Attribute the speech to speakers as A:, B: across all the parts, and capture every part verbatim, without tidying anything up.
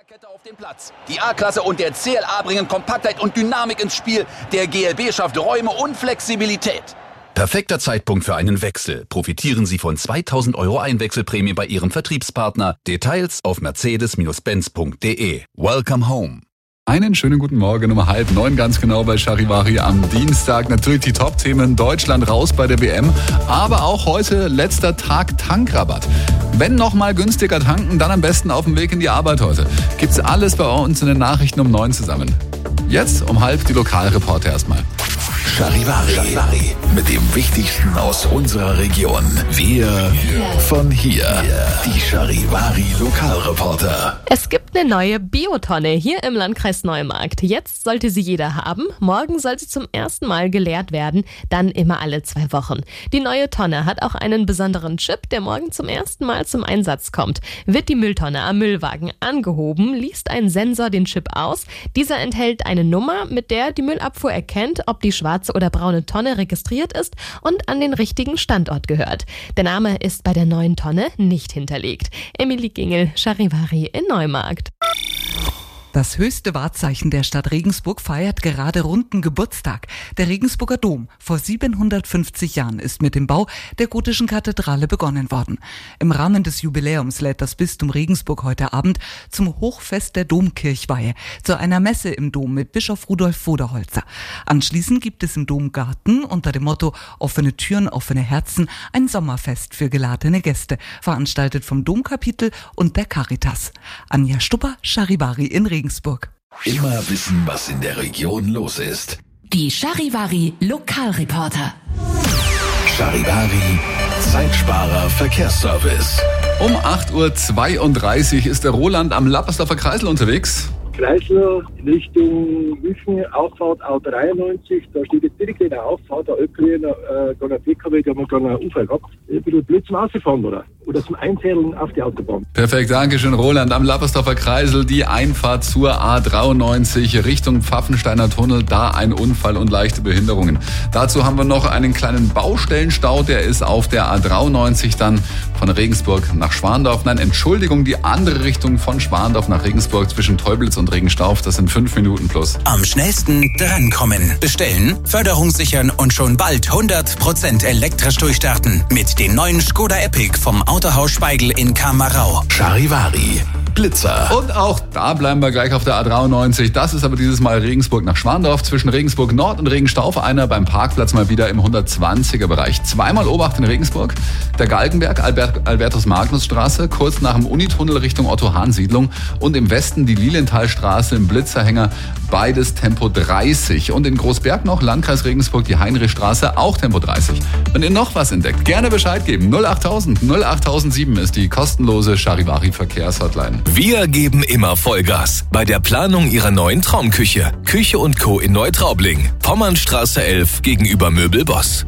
A: Kette auf den Platz. Die A-Klasse und der C L A bringen Kompaktheit und Dynamik ins Spiel. Der G L B schafft Räume und Flexibilität. Perfekter Zeitpunkt für einen Wechsel. Profitieren Sie von zweitausend Euro Einwechselprämie bei Ihrem Vertriebspartner. Details auf mercedes Benz punkt de. Welcome home.
B: Einen schönen guten Morgen um halb neun ganz genau bei Charivari am Dienstag. Natürlich die Top-Themen: Deutschland raus bei der W M, aber auch heute letzter Tag Tankrabatt. Wenn noch mal günstiger tanken, dann am besten auf dem Weg in die Arbeit heute. Gibt's alles bei uns in den Nachrichten um neun zusammen. Jetzt um halb die Lokalreporter erstmal.
C: Charivari, Charivari mit dem Wichtigsten aus unserer Region. Wir von hier. Die Charivari Lokalreporter.
D: Es gibt eine neue Biotonne hier im Landkreis Neumarkt. Jetzt sollte sie jeder haben. Morgen soll sie zum ersten Mal geleert werden, dann immer alle zwei Wochen. Die neue Tonne hat auch einen besonderen Chip, der morgen zum ersten Mal zum Einsatz kommt. Wird die Mülltonne am Müllwagen angehoben, liest ein Sensor den Chip aus. Dieser enthält eine Nummer, mit der die Müllabfuhr erkennt, ob die schwarze oder braune Tonne registriert ist und an den richtigen Standort gehört. Der Name ist bei der neuen Tonne nicht hinterlegt. Emily Gingel, Charivari in Neumarkt.
E: Das höchste Wahrzeichen der Stadt Regensburg feiert gerade runden Geburtstag. Der Regensburger Dom. Vor siebenhundertfünfzig Jahren ist mit dem Bau der gotischen Kathedrale begonnen worden. Im Rahmen des Jubiläums lädt das Bistum Regensburg heute Abend zum Hochfest der Domkirchweihe, zu einer Messe im Dom mit Bischof Rudolf Voderholzer. Anschließend gibt es im Domgarten unter dem Motto Offene Türen, offene Herzen ein Sommerfest für geladene Gäste, veranstaltet vom Domkapitel und der Caritas. Anja Stupper, Charivari in Regensburg.
C: Immer wissen, was in der Region los ist.
F: Die Charivari Lokalreporter.
C: Charivari Zeitsparer Verkehrsservice.
B: Um acht Uhr zweiunddreißig ist der Roland am Lappersdorfer Kreisel unterwegs.
G: Kreisel in Richtung Wüchen, Auffahrt A dreiundneunzig, da steht jetzt direkt in der Auffahrt der Ökli, äh, gar ein P K W, der hat einen Unfall gehabt. Ein bisschen blöd zum Ausfahren, oder? Oder zum Einfädeln auf die Autobahn.
B: Perfekt, danke schön, Roland. Am Lappersdorfer Kreisel die Einfahrt zur A dreiundneunzig Richtung Pfaffensteiner Tunnel, da ein Unfall und leichte Behinderungen. Dazu haben wir noch einen kleinen Baustellenstau, der ist auf der A dreiundneunzig dann von Regensburg nach Schwandorf. Nein, Entschuldigung, die andere Richtung von Schwandorf nach Regensburg zwischen Teublitz und Regenstauf, das sind fünf Minuten plus.
H: Am schnellsten drankommen. Bestellen, Förderung sichern und schon bald hundert Prozent elektrisch durchstarten. Mit den neuen Skoda Epic vom Autohaus Speigl in Kamerau.
C: Charivari Blitzer.
B: Und auch da bleiben wir gleich auf der A dreiundneunzig. Das ist aber dieses Mal Regensburg nach Schwandorf zwischen Regensburg Nord und Regenstauf. Einer beim Parkplatz mal wieder im hundertzwanziger Bereich. Zweimal Obacht in Regensburg. Der Galgenberg, Albert, Albertus-Magnus-Straße, kurz nach dem Unitunnel Richtung Otto-Hahn-Siedlung. Und im Westen die Lilienthalstraße im Blitzerhänger. Beides Tempo dreißig. Und in Großberg noch, Landkreis Regensburg, die Heinrichstraße, auch Tempo dreißig. Wenn ihr noch was entdeckt, gerne Bescheid geben. null achttausend null achttausendsieben ist die kostenlose Charivari Verkehrshotline.
C: Wir geben immer Vollgas bei der Planung Ihrer neuen Traumküche. Küche und Co. in Neutraubling. Pommernstraße elf gegenüber Möbelboss.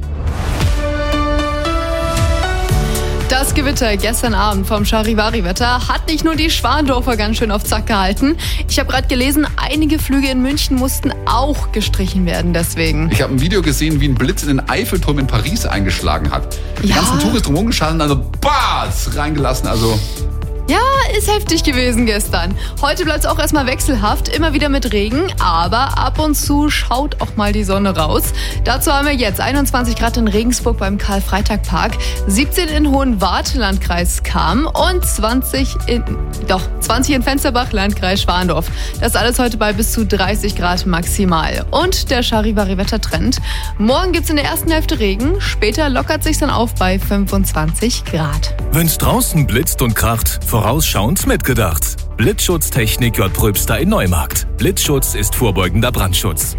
I: Das Gewitter gestern Abend vom Charivari-Wetter hat nicht nur die Schwandorfer ganz schön auf Zack gehalten. Ich habe gerade gelesen, einige Flüge in München mussten auch gestrichen werden deswegen.
B: Ich habe ein Video gesehen, wie ein Blitz in den Eiffelturm in Paris eingeschlagen hat. Die
I: Ja.
B: ganzen Touristen rumgeschalten, also Bats reingelassen, also...
I: Ja, ist heftig gewesen gestern. Heute bleibt es auch erstmal wechselhaft, immer wieder mit Regen, aber ab und zu schaut auch mal die Sonne raus. Dazu haben wir jetzt einundzwanzig Grad in Regensburg beim Karl-Freitag-Park, siebzehn in Hohenwart, Landkreis Cham und zwanzig in, doch, zwanzig in Fensterbach, Landkreis Schwandorf. Das alles heute bei bis zu dreißig Grad maximal. Und der Charivari-Wettertrend. Morgen gibt's in der ersten Hälfte Regen, später lockert sich's dann auf bei fünfundzwanzig Grad.
C: Wenn's draußen blitzt und kracht, vorausschauend mitgedacht. Blitzschutztechnik J. Pröbster in Neumarkt. Blitzschutz ist vorbeugender Brandschutz.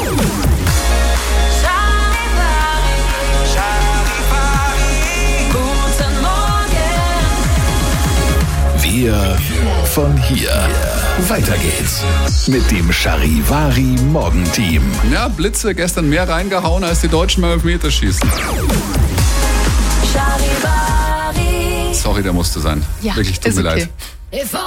C: Wir von hier. Weiter geht's mit dem Charivari Morgenteam.
B: Ja, Blitze gestern mehr reingehauen, als die Deutschen beim Elfmeterschießen.
F: Charivari.
B: Sorry, der musste sein.
I: Ja,
B: Wirklich, tut
I: ist
B: mir
I: okay.
B: leid.